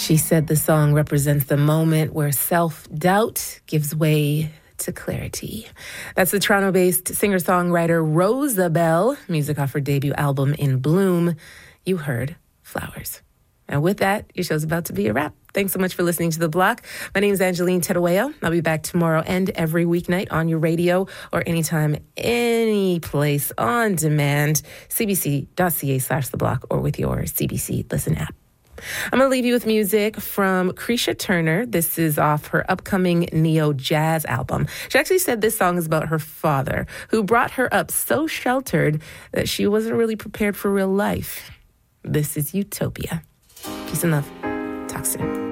She said the song represents the moment where self-doubt gives way to clarity. That's the Toronto-based singer-songwriter Rosabelle, music off her debut album In Bloom. You heard Flowers. And with that, your show's about to be a wrap. Thanks so much for listening to The Block. My name is Angeline Teruello. I'll be back tomorrow and every weeknight on your radio or anytime, any place on demand, cbc.ca/The Block or with your CBC Listen app. I'm going to leave you with music from Krisha Turner. This is off her upcoming Neo Jazz album. She actually said this song is about her father, who brought her up so sheltered that she wasn't really prepared for real life. This is Utopia. Peace and love. Talk soon.